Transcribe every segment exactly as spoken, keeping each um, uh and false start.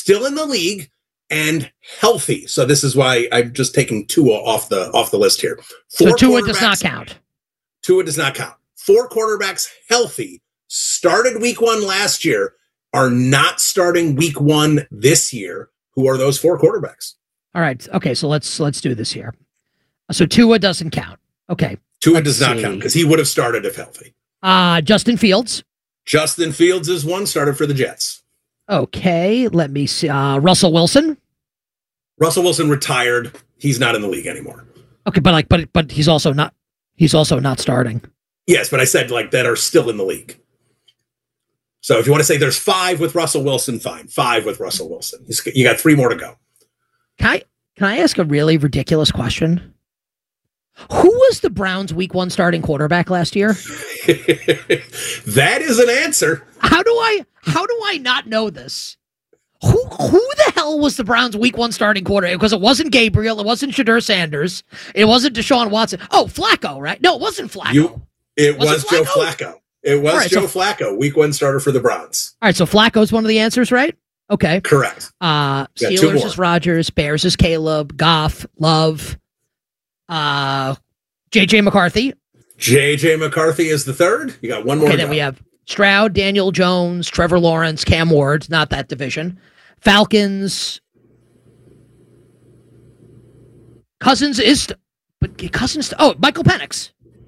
still in the league and healthy. So this is why I'm just taking Tua off the off the list here. Four so Tua does not count. Tua does not count. Four quarterbacks healthy, started week one last year, are not starting week one this year. Who are those four quarterbacks? All right. Okay, so let's let's do this here. So Tua doesn't count. Okay. Tua does not see. count because he would have started if healthy. Uh, Justin Fields. Justin Fields is one, started for the Jets. Okay, let me see. Uh, Russell Wilson. Russell Wilson retired. He's not in the league anymore. Okay, but like, but but he's also not. He's also not starting. Yes, but I said like that are still in the league. So if you want to say there's five with Russell Wilson, fine. Five with Russell Wilson. You got three more to go. Can I can I ask a really ridiculous question? Who was the Browns' week one starting quarterback last year? That is an answer. How do I how do I not know this? Who who the hell was the Browns' week one starting quarterback? Because it wasn't Gabriel, it wasn't Shadur Sanders, it wasn't Deshaun Watson. Oh, Flacco, right? No, it wasn't Flacco. You, it was, was it Flacco? Joe Flacco. It was right, Joe so, Flacco, week one starter for the Browns. All right, so Flacco's one of the answers, right? Okay. Correct. Uh, Steelers is Rodgers, Bears is Caleb, Goff, Love, uh, J J McCarthy. J J McCarthy is the third. You got one more. Okay, then we have Stroud, Daniel Jones, Trevor Lawrence, Cam Ward, not that division. Falcons. Cousins is, but Cousins, oh, Michael Penix.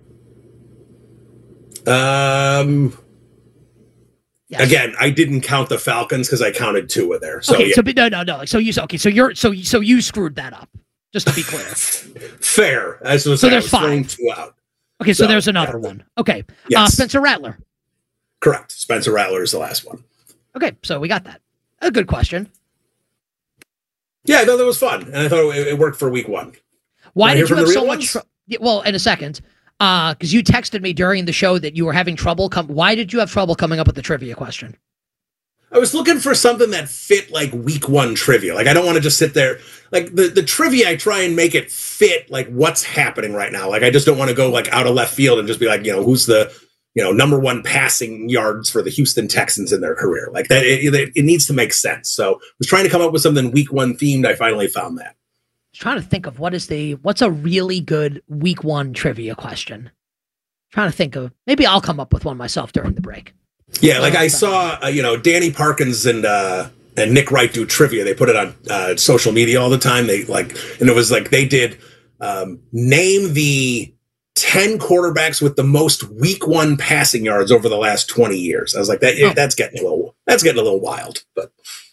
Um, yes. Again, I didn't count the Falcons because I counted two of there. So, okay, yeah. so no, no, no. So you, okay, so you're, so so you screwed that up. Just to be clear. Fair. As so saying, there's five. Two out. Okay, so, so there's another yeah. one. Okay, yes. uh, Spencer Rattler. Correct. Spencer Rattler is the last one. Okay, so we got that. A good question. Yeah, I thought that was fun, and I thought it, it worked for week one. Why did you have so much? Tr- well, in a second. Uh, because you texted me during the show that you were having trouble. Com- Why did you have trouble coming up with the trivia question? I was looking for something that fit like week one trivia. Like I don't want to just sit there. Like the, the trivia, I try and make it fit like what's happening right now. Like I just don't want to go like out of left field and just be like, you know, who's the, you know, number one passing yards for the Houston Texans in their career. Like that, it, it, it needs to make sense. So I was trying to come up with something week one themed. I finally found that. Trying to think of what is the what's a really good week one trivia question. Trying to think of maybe I'll come up with one myself during the break. Yeah, like I saw, uh, you know, Danny Parkins and uh, and Nick Wright do trivia. They put it on uh, social media all the time. They like, and it was like they did um, name the ten quarterbacks with the most week one passing yards over the last twenty years. I was like, that oh. that's getting a little that's getting a little wild, but.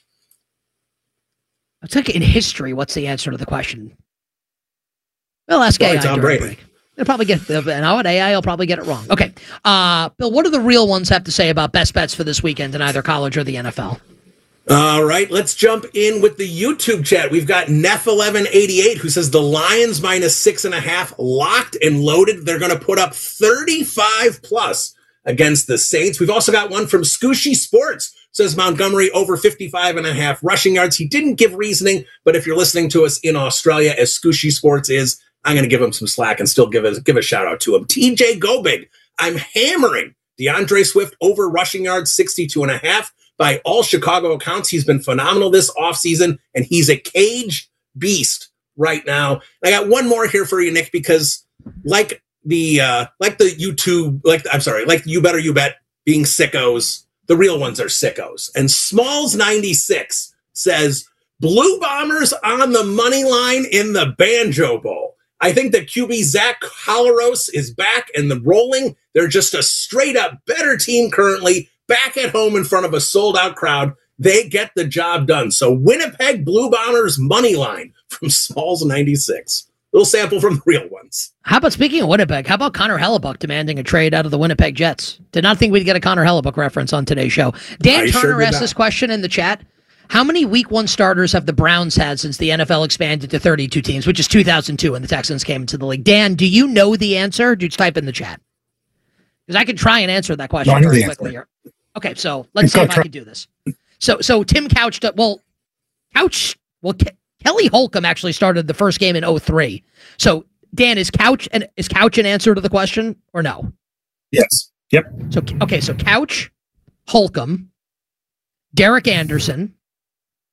It's like in history, what's the answer to the question? Well, ask Probably A I Tom during Brady. break. They'll probably get the now at A I. I'll probably get it wrong. Okay, uh, Bill. What do the real ones have to say about best bets for this weekend in either college or the N F L? All right, let's jump in with the YouTube chat. We've got Neff eleven eighty-eight who says the Lions minus six and a half locked and loaded. They're going to put up thirty-five plus against the Saints. We've also got one from Scooshy Sports. Says Montgomery over fifty-five and a half rushing yards. He didn't give reasoning, but if you're listening to us in Australia, as Scooshy Sports is, I'm going to give him some slack and still give a, give a shout out to him. T J Gobig, I'm hammering DeAndre Swift over rushing yards, sixty-two and a half. By all Chicago accounts, he's been phenomenal this offseason, and he's a cage beast right now. I got one more here for you, Nick, because like the uh, like the YouTube, like I'm sorry, like You Better You Bet being sickos, the real ones are sickos. And Smalls ninety-six says, Blue Bombers on the money line in the Banjo Bowl. I think that Q B Zach Collaros is back and the rolling. They're just a straight up better team currently, back at home in front of a sold out crowd. They get the job done. So Winnipeg Blue Bombers money line from Smalls ninety-six. Little sample from the real ones. How about, speaking of Winnipeg, how about Connor Hellebuck demanding a trade out of the Winnipeg Jets? Did not think we'd get a Connor Hellebuck reference on today's show. Dan I Turner sure asked not. This question in the chat. How many week one starters have the Browns had since the N F L expanded to thirty-two teams, which is two thousand two when the Texans came into the league? Dan, do you know the answer? Just type in the chat. Because I can try and answer that question no, very quickly here. Okay, so let's see if I can do this. So so Tim Couch, well, Couch, well, Ke- Kelly Holcomb actually started the first game in oh three. So, Dan, is Couch an, is Couch an answer to the question or no? Yes. Yep. So, okay, so Couch, Holcomb, Derek Anderson,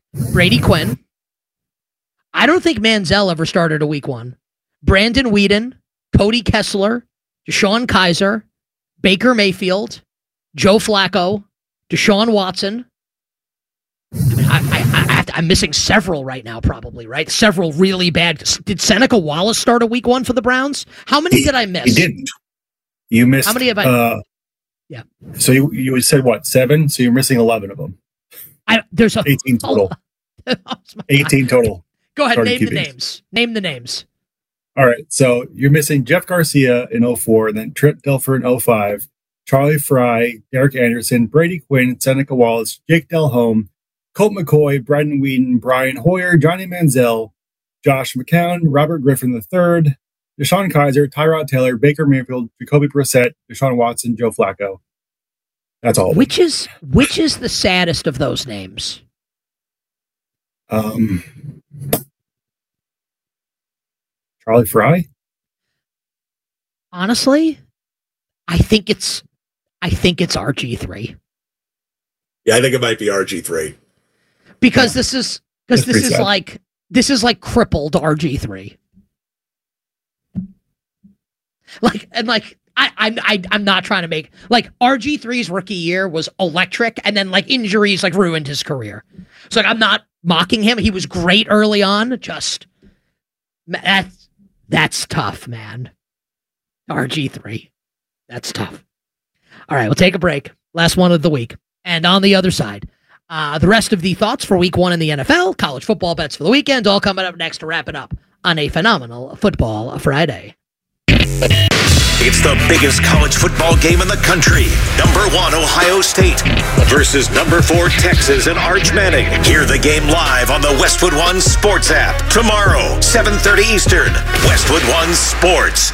Brady Quinn. I don't think Manziel ever started a week one. Brandon Whedon, Cody Kessler, Deshaun Kaiser, Baker Mayfield, Joe Flacco, Deshaun Watson. I mean, I, I, I have to, I'm missing several right now, probably, right? Several really bad. Did Seneca Wallace start a week one for the Browns? How many he, did I miss? He didn't. You missed. How many have I? Uh, yeah. So you you said what, seven? So you're missing eleven of them. I, there's a, eighteen total. Oh, eighteen total. Go ahead, name Q Bs. the names. Name the names. All right. So you're missing Jeff Garcia in oh four, and then Trent Dilfer in oh five, Charlie Fry, Derek Anderson, Brady Quinn, Seneca Wallace, Jake Delhomme, Colt McCoy, Brandon Whedon, Brian Hoyer, Johnny Manziel, Josh McCown, Robert Griffin the third, Deshaun Kaiser, Tyrod Taylor, Baker Mayfield, Jacoby Brissett, Deshaun Watson, Joe Flacco. That's all. Which is which is the saddest of those names? Um, Charlie Fry. Honestly, I think it's I think it's R G three. Yeah, I think it might be R G three. Because this is because this is sad. like this is like crippled R G three. Like and like I I'm I, I'm not trying to make like R G three's rookie year was electric, and then like injuries like ruined his career. So like I'm not mocking him. He was great early on. Just that's that's tough, man. R G three. That's tough. All right, we'll take a break. Last one of the week. And on the other side, uh, the rest of the thoughts for week one in the N F L, college football bets for the weekend, all coming up next to wrap it up on a phenomenal Football Friday. It's the biggest college football game in the country. Number one, Ohio State versus number four, Texas and Arch Manning. Hear the game live on the Westwood One Sports app. Tomorrow, seven thirty Eastern. Westwood One Sports.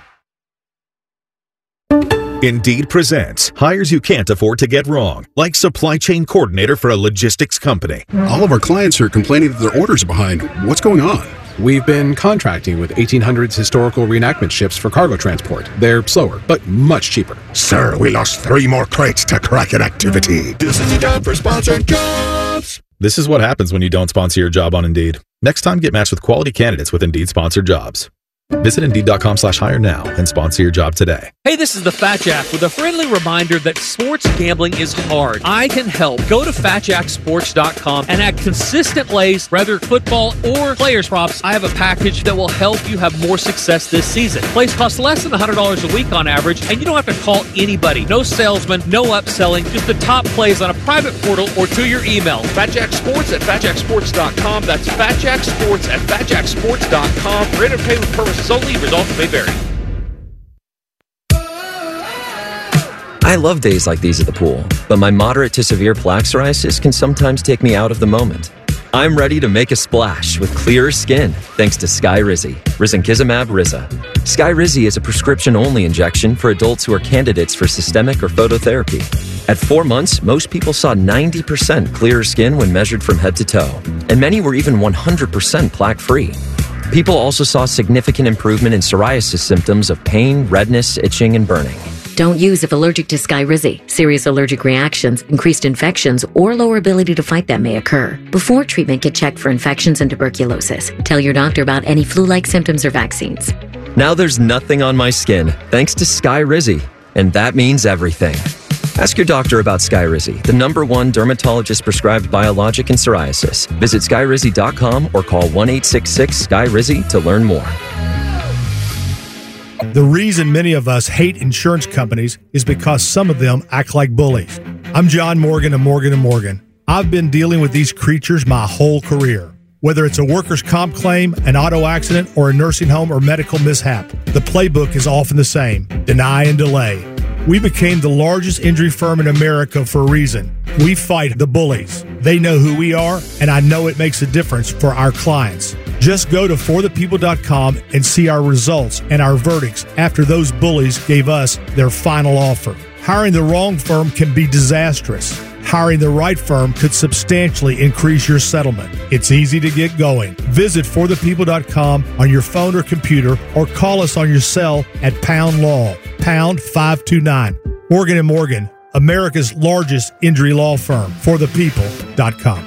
Indeed presents hires you can't afford to get wrong, like supply chain coordinator for a logistics company. All of our clients are complaining that their orders are behind. What's going on? We've been contracting with eighteen hundreds historical reenactment ships for cargo transport. They're slower, but much cheaper. Sir, we lost three more crates to Kraken activity. This is the job for sponsored jobs. This is what happens when you don't sponsor your job on Indeed. Next time, get matched with quality candidates with Indeed sponsored jobs. Visit Indeed.com slash hire now and sponsor your job today. Hey, this is the Fat Jack with a friendly reminder that sports gambling is hard. I can help. Go to fat jack sports dot com and add consistent lays, whether football or players props. I have a package that will help you have more success this season. Plays cost less than one hundred dollars a week on average, and you don't have to call anybody. No salesman, no upselling, just the top plays on a private portal or to your email. Fat Jack Sports at fat jack sports dot com. That's Fat Jack Sports at fat jack sports dot com. Rate and pay with purposes only. Results may vary. I love days like these at the pool, but my moderate to severe plaque psoriasis can sometimes take me out of the moment. I'm ready to make a splash with clearer skin thanks to Skyrizi, risankizumab Riza. Skyrizi is a prescription-only injection for adults who are candidates for systemic or phototherapy. At four months, most people saw ninety percent clearer skin when measured from head to toe, and many were even one hundred percent plaque-free. People also saw significant improvement in psoriasis symptoms of pain, redness, itching, and burning. Don't use if allergic to Skyrizi. Serious allergic reactions, increased infections, or lower ability to fight them may occur. Before treatment, get checked for infections and tuberculosis. Tell your doctor about any flu-like symptoms or vaccines. Now there's nothing on my skin thanks to Skyrizi, and that means everything. Ask your doctor about Skyrizi, the number one dermatologist-prescribed biologic in psoriasis. Visit skyrizi dot com or call one eight six six Sky Rizzi to learn more. The reason many of us hate insurance companies is because some of them act like bullies. I'm John Morgan of Morgan and Morgan. I've been dealing with these creatures my whole career. Whether it's a workers' comp claim, an auto accident, or a nursing home or medical mishap, the playbook is often the same: deny and delay. We became the largest injury firm in America for a reason. We fight the bullies. They know who we are, and I know it makes a difference for our clients. Just go to for the people dot com and see our results and our verdicts after those bullies gave us their final offer. Hiring the wrong firm can be disastrous. Hiring the right firm could substantially increase your settlement. It's easy to get going. Visit for the people dot com on your phone or computer, or call us on your cell at pound law, pound five two nine. Morgan and Morgan, America's largest injury law firm. for the people dot com.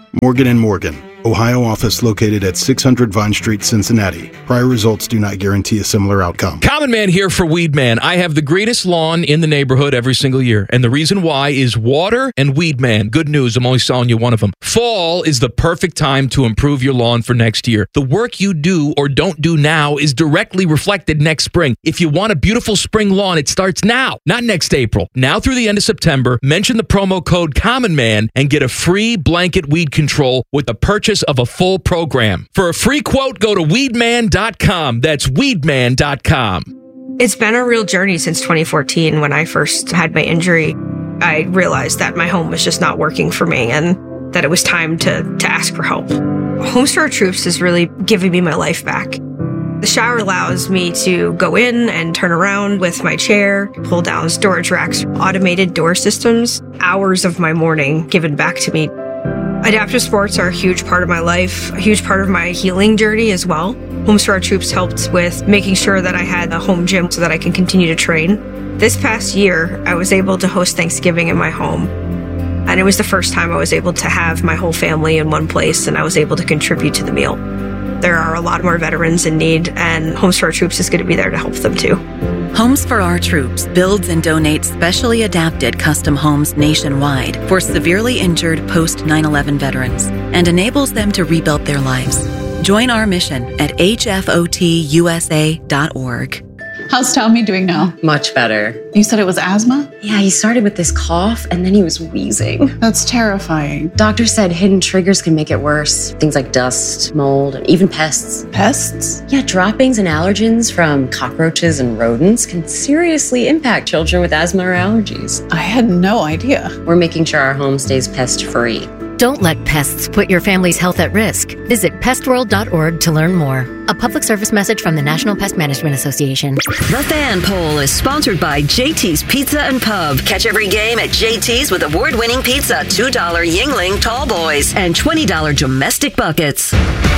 Morgan and Morgan, Ohio office located at six hundred Vine Street, Cincinnati. Prior results do not guarantee a similar outcome. Common Man here for Weed Man. I have the greatest lawn in the neighborhood every single year. And the reason why is water and Weed Man. Good news, I'm only selling you one of them. Fall is the perfect time to improve your lawn for next year. The work you do or don't do now is directly reflected next spring. If you want a beautiful spring lawn, it starts now, not next April. Now through the end of September, mention the promo code Common Man and get a free blanket weed control with the purchase of a full program. For a free quote, go to weedman dot com. That's weedman dot com. It's been a real journey since twenty fourteen when I first had my injury. I realized that my home was just not working for me and that it was time to, to ask for help. Homes for Our Troops is really giving me my life back. The shower allows me to go in and turn around with my chair, pull down storage racks, automated door systems, hours of my morning given back to me. Adaptive sports are a huge part of my life, a huge part of my healing journey as well. Homes for Our Troops helped with making sure that I had a home gym so that I can continue to train. This past year, I was able to host Thanksgiving in my home. And it was the first time I was able to have my whole family in one place and I was able to contribute to the meal. There are a lot more veterans in need, and Homes for Our Troops is going to be there to help them too. Homes for Our Troops builds and donates specially adapted custom homes nationwide for severely injured post nine eleven veterans and enables them to rebuild their lives. Join our mission at H F O T U S A dot org. How's Tommy doing now? Much better. You said it was asthma? Yeah, he started with this cough and then he was wheezing. That's terrifying. Doctor said hidden triggers can make it worse. Things like dust, mold, and even pests. Pests? Yeah, droppings and allergens from cockroaches and rodents can seriously impact children with asthma or allergies. I had no idea. We're making sure our home stays pest-free. Don't let pests put your family's health at risk. Visit pest world dot org to learn more. A public service message from the National Pest Management Association. The Fan Poll is sponsored by J T's Pizza and Pub. Catch every game at J T's with award-winning pizza, two dollar Yingling Tall Boys, and twenty dollar domestic buckets.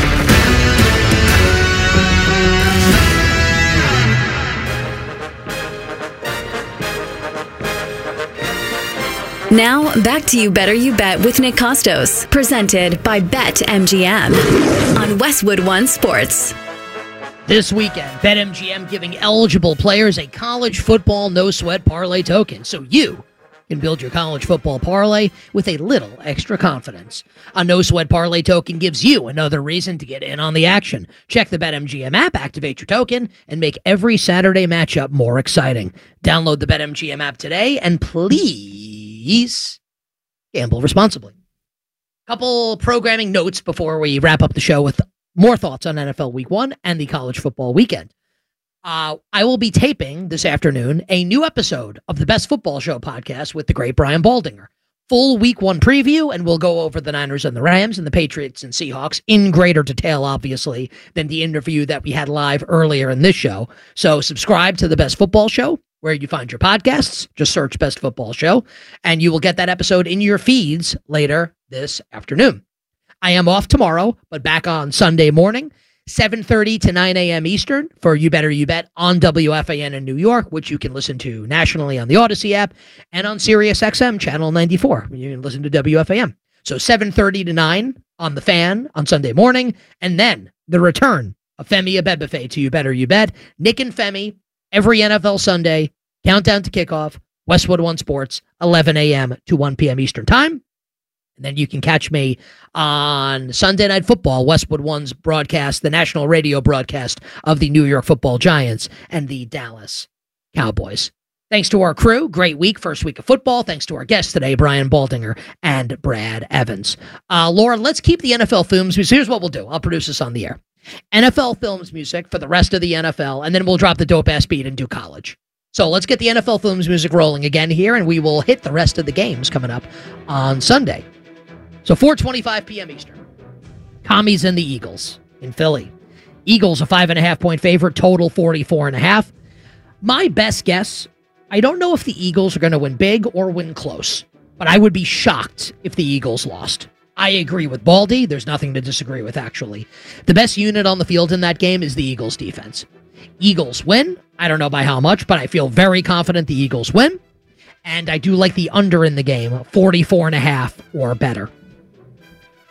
Now, back to You Better You Bet with Nick Costos, presented by BetMGM on Westwood One Sports. This weekend, BetMGM giving eligible players a college football no-sweat parlay token, so you can build your college football parlay with a little extra confidence. A no-sweat parlay token gives you another reason to get in on the action. Check the BetMGM app, activate your token, and make every Saturday matchup more exciting. Download the BetMGM app today, and please gamble responsibly. Couple programming notes before we wrap up the show with more thoughts on N F L Week One and the college football weekend. Uh, I will be taping this afternoon a new episode of the Best Football Show podcast with the great Brian Baldinger. Full Week One preview, and we'll go over the Niners and the Rams and the Patriots and Seahawks in greater detail, obviously, than the interview that we had live earlier in this show. So subscribe to the Best Football Show where you find your podcasts. Just search Best Football Show, and you will get that episode in your feeds later this afternoon. I am off tomorrow, but back on Sunday morning, seven thirty to nine a.m. Eastern for You Better You Bet on W F A N in New York, which you can listen to nationally on the Odyssey app and on Sirius X M Channel ninety-four. You can listen to W F A N. So seven thirty to nine on The Fan on Sunday morning, and then the return of Femi Abebefe to You Better You Bet. Nick and Femi, every N F L Sunday, countdown to kickoff, Westwood One Sports, eleven a.m. to one p.m. Eastern Time. And then you can catch me on Sunday Night Football, Westwood One's broadcast, the national radio broadcast of the New York Football Giants and the Dallas Cowboys. Thanks to our crew. Great week, first week of football. Thanks to our guests today, Brian Baldinger and Brad Evans. Uh, Laura, let's keep the N F L films music. Here's what we'll do. I'll produce this on the air. N F L films music for the rest of the N F L, and then we'll drop the dope-ass beat and do college. So let's get the N F L films music rolling again here, and we will hit the rest of the games coming up on Sunday. So four twenty-five p.m. Eastern. Commies and the Eagles in Philly. Eagles a five and a half point favorite, total forty-four and a half. My best guess, I don't know if the Eagles are going to win big or win close, but I would be shocked if the Eagles lost. I agree with Baldy. There's nothing to disagree with, actually. The best unit on the field in that game is the Eagles defense. Eagles win. I don't know by how much, but I feel very confident the Eagles win. And I do like the under in the game, forty-four and a half or better.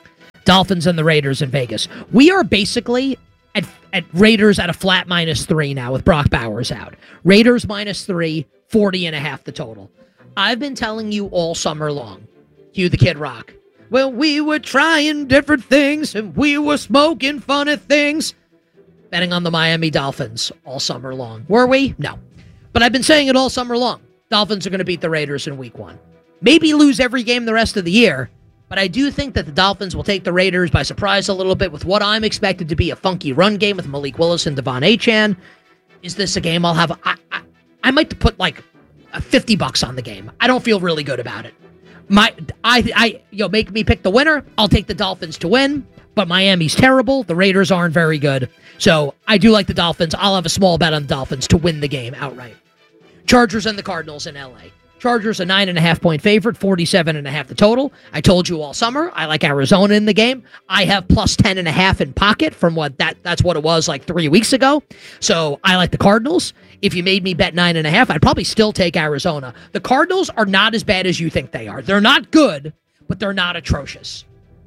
Dolphins and the Raiders in Vegas. We are basically at, at Raiders at a flat minus three now with Brock Bowers out. Raiders minus three, forty and a half the total. I've been telling you all summer long. Cue the Kid Rock. Well, we were trying different things and we were smoking funny things. Betting on the Miami Dolphins all summer long. Were we? No. But I've been saying it all summer long. Dolphins are going to beat the Raiders in week one. Maybe lose every game the rest of the year, but I do think that the Dolphins will take the Raiders by surprise a little bit with what I'm expected to be a funky run game with Malik Willis and Devon Achane. Is this a game I'll have? I, I, I might put like fifty bucks on the game. I don't feel really good about it. My, I, I, you know, make me pick the winner. I'll take the Dolphins to win, but Miami's terrible. The Raiders aren't very good. So I do like the Dolphins. I'll have a small bet on the Dolphins to win the game outright. Chargers and the Cardinals in L A. Chargers a nine and a half point favorite, forty-seven and a half the total. I told you all summer, I like Arizona in the game. I have plus ten and a half in pocket from what that, that's what it was like three weeks ago. So I like the Cardinals. If you made me bet nine and a half, I'd probably still take Arizona. The Cardinals are not as bad as you think they are. They're not good, but they're not atrocious.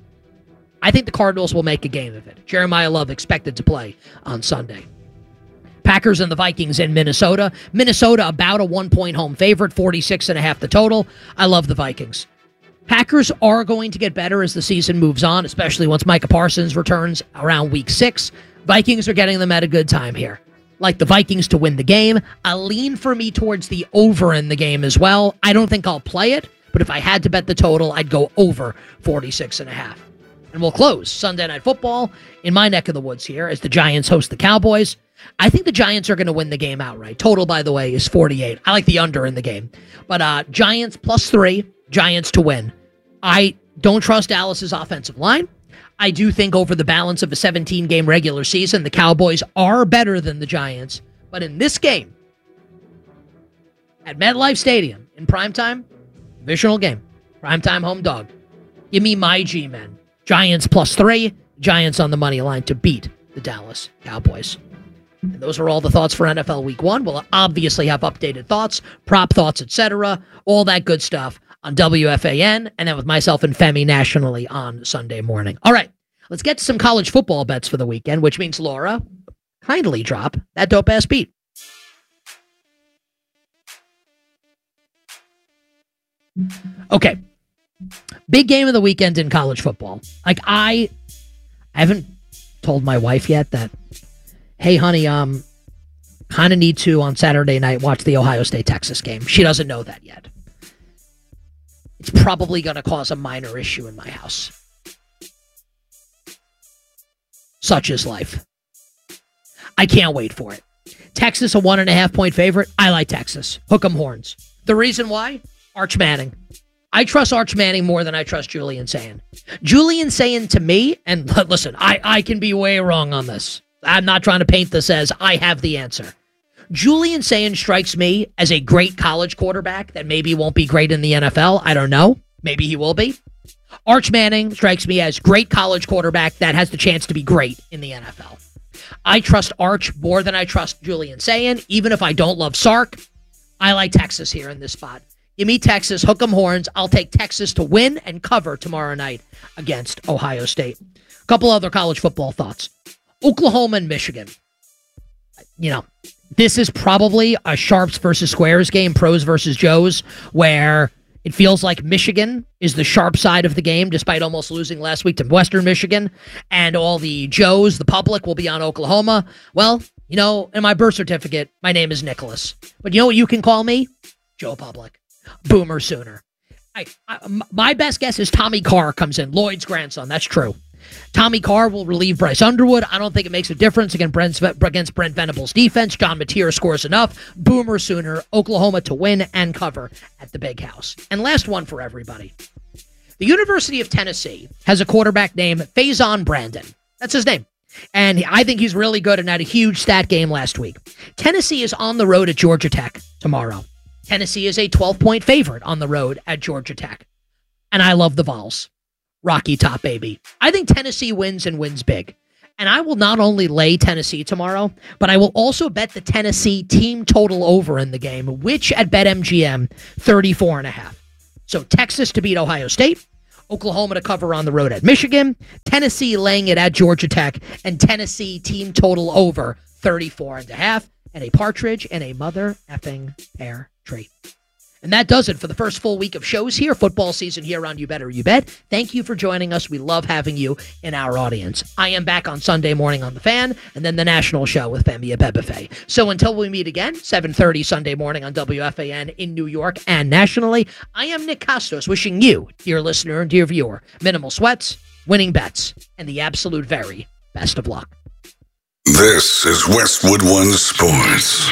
I think the Cardinals will make a game of it. Jeremiah Love expected to play on Sunday. Packers and the Vikings in Minnesota. Minnesota about a one-point home favorite, forty-six and a half the total. I love the Vikings. Packers are going to get better as the season moves on, especially once Micah Parsons returns around week six. Vikings are getting them at a good time here. Like the Vikings to win the game. I lean for me towards the over in the game as well. I don't think I'll play it, but if I had to bet the total, I'd go over forty-six and a half. And we'll close Sunday Night Football in my neck of the woods here as the Giants host the Cowboys. I think the Giants are going to win the game outright. Total, by the way, is forty-eight. I like the under in the game. But uh, Giants plus three, Giants to win. I don't trust Dallas's offensive line. I do think over the balance of a seventeen-game regular season, the Cowboys are better than the Giants. But in this game, at MetLife Stadium, in primetime, divisional game, primetime home dog, give me my G-men. Giants plus three, Giants on the money line to beat the Dallas Cowboys. And those are all the thoughts for N F L Week one. We'll obviously have updated thoughts, prop thoughts, et cetera, all that good stuff on W F A N, and then with myself and Femi nationally on Sunday morning. All right, let's get to some college football bets for the weekend, which means, Laura, kindly drop that dope-ass beat. Okay. Big game of the weekend in college football. Like, I, I haven't told my wife yet that, hey, honey, um, kind of need to, on Saturday night, watch the Ohio State-Texas game. She doesn't know that yet. It's probably going to cause a minor issue in my house. Such is life. I can't wait for it. Texas, a one and a half point favorite. I like Texas. Hook 'em horns. The reason why? Arch Manning. I trust Arch Manning more than I trust Julian Sayin. Julian Sayin to me, and listen, I, I can be way wrong on this. I'm not trying to paint this as I have the answer. Julian Sayin strikes me as a great college quarterback that maybe won't be great in the N F L. I don't know. Maybe he will be. Arch Manning strikes me as great college quarterback that has the chance to be great in the N F L. I trust Arch more than I trust Julian Sayin. Even if I don't love Sark, I like Texas here in this spot. Give me Texas, hook 'em horns. I'll take Texas to win and cover tomorrow night against Ohio State. A couple other college football thoughts. Oklahoma and Michigan. You know, this is probably a Sharps versus Squares game, pros versus Joes, where it feels like Michigan is the sharp side of the game, despite almost losing last week to Western Michigan, and all the Joes, the public, will be on Oklahoma. Well, you know, in my birth certificate, my name is Nicholas. But you know what you can call me? Joe Public. Boomer Sooner. I, I, my best guess is Tommy Carr comes in, Lloyd's grandson. That's true. Tommy Carr will relieve Bryce Underwood. I don't think it makes a difference against Brent, against Brent Venables' defense. John Mateer scores enough. Boomer Sooner, Oklahoma to win and cover at the Big House. And last one for everybody. The University of Tennessee has a quarterback named Faison Brandon. That's his name. And I think he's really good and had a huge stat game last week. Tennessee is on the road at Georgia Tech tomorrow. Tennessee is a twelve-point favorite on the road at Georgia Tech. And I love the Vols. Rocky Top, baby. I think Tennessee wins and wins big. And I will not only lay Tennessee tomorrow, but I will also bet the Tennessee team total over in the game, which at BetMGM, thirty-four and a half. So Texas to beat Ohio State, Oklahoma to cover on the road at Michigan, Tennessee laying it at Georgia Tech, and Tennessee team total over thirty-four and a half, and a partridge and a mother effing pear tree. And that does it for the first full week of shows here, football season here on You Better You Bet. Thank you for joining us. We love having you in our audience. I am back on Sunday morning on The Fan, and then the national show with Femi Abebefe. So until we meet again, seven thirty Sunday morning on W F A N in New York and nationally, I am Nick Costos wishing you, dear listener and dear viewer, minimal sweats, winning bets, and the absolute very best of luck. This is Westwood One Sports.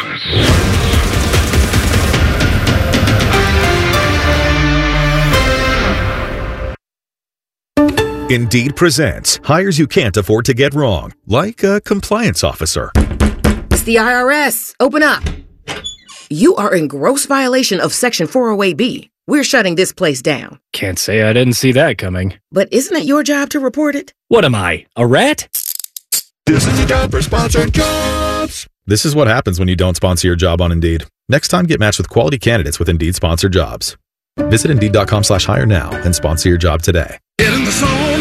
Indeed presents hires you can't afford to get wrong, like a compliance officer. It's the I R S. Open up. You are in gross violation of Section four oh eight B. We're shutting this place down. Can't say I didn't see that coming. But isn't it your job to report it? What am I, a rat? This is the time for sponsored jobs. This is what happens when you don't sponsor your job on Indeed. Next time, get matched with quality candidates with Indeed sponsored jobs. Visit Indeed.com slash hire now and sponsor your job today. Get in the zone,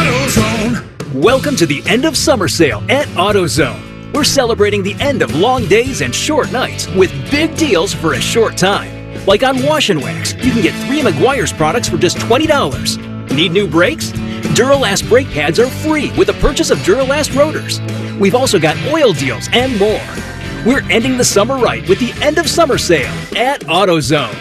AutoZone. Welcome to the end of summer sale at AutoZone. We're celebrating the end of long days and short nights with big deals for a short time. Like on Wash and Wax, you can get three Meguiar's products for just twenty dollars. Need new brakes? Duralast brake pads are free with the purchase of Duralast rotors. We've also got oil deals and more. We're ending the summer right with the end of summer sale at AutoZone.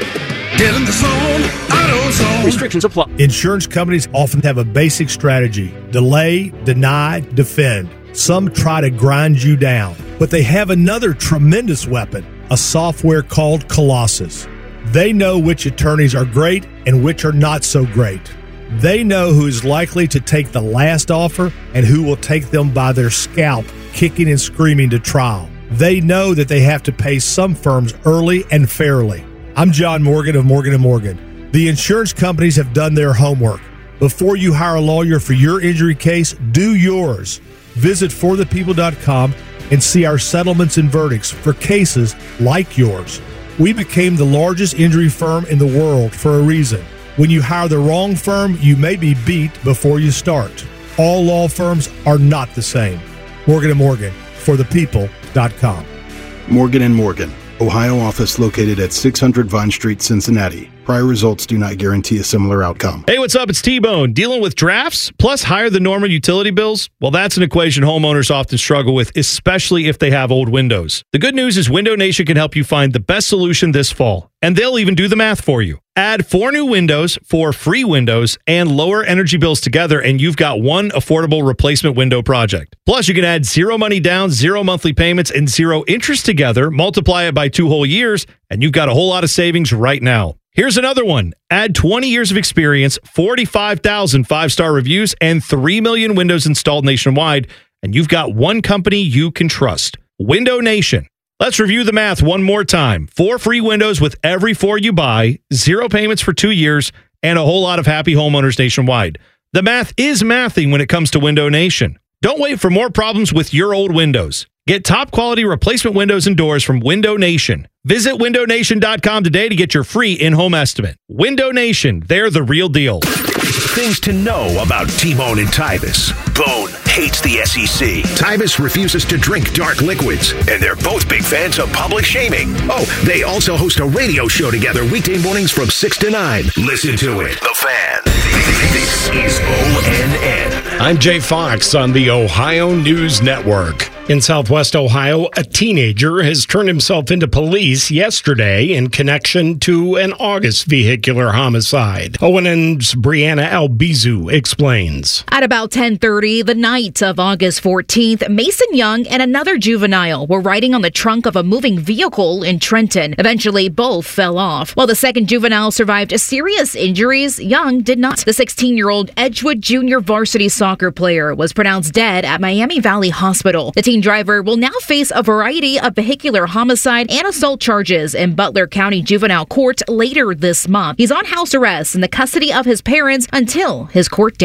Get in the zone, AutoZone. Restrictions apply. Insurance companies often have a basic strategy: delay, deny, defend. Some try to grind you down, but they have another tremendous weapon, a software called Colossus. They know which attorneys are great and which are not so great. They know who is likely to take the last offer and who will take them by their scalp, kicking and screaming to trial. They know that they have to pay some firms early and fairly. I'm John Morgan of Morgan and Morgan. The insurance companies have done their homework. Before you hire a lawyer for your injury case, do yours. Visit for the people dot com and see our settlements and verdicts for cases like yours. We became the largest injury firm in the world for a reason. When you hire the wrong firm, you may be beat before you start. All law firms are not the same. Morgan and Morgan, for the people dot com. Morgan and Morgan, Ohio office located at six hundred Vine Street, Cincinnati. Prior results do not guarantee a similar outcome. Hey, what's up? It's T-Bone. Dealing with drafts plus higher than normal utility bills? Well, that's an equation homeowners often struggle with, especially if they have old windows. The good news is Window Nation can help you find the best solution this fall, and they'll even do the math for you. Add four new windows, four free windows, and lower energy bills together, and you've got one affordable replacement window project. Plus, you can add zero money down, zero monthly payments, and zero interest together, multiply it by two whole years, and you've got a whole lot of savings right now. Here's another one. Add twenty years of experience, forty-five thousand five-star reviews, and three million windows installed nationwide, and you've got one company you can trust. Window Nation. Let's review the math one more time. Four free windows with every four you buy, zero payments for two years, and a whole lot of happy homeowners nationwide. The math is mathing when it comes to Window Nation. Don't wait for more problems with your old windows. Get top quality replacement windows and doors from Window Nation. Visit window nation dot com today to get your free in-home estimate. Window Nation, they're the real deal. Things to know about T-Bone and Tyvis. Bone hates the S E C. Tyvis refuses to drink dark liquids. And they're both big fans of public shaming. Oh, they also host a radio show together weekday mornings from six to nine. Listen to it. The Fan. This is O N N. I'm Jay Fox on the Ohio News Network. In Southwest Ohio, a teenager has turned himself into police yesterday in connection to an August vehicular homicide. O N N's Brianna Albizu explains. At about ten thirty, the night of August fourteenth, Mason Young and another juvenile were riding on the trunk of a moving vehicle in Trenton. Eventually, both fell off. While the second juvenile survived serious injuries, Young did not. The sixteen-year-old Edgewood Junior varsity soccer player was pronounced dead at Miami Valley Hospital. The teen driver will now face a variety of vehicular homicide and assault charges in Butler County Juvenile Court later this month. He's on house arrest in the custody of his parents until his court date.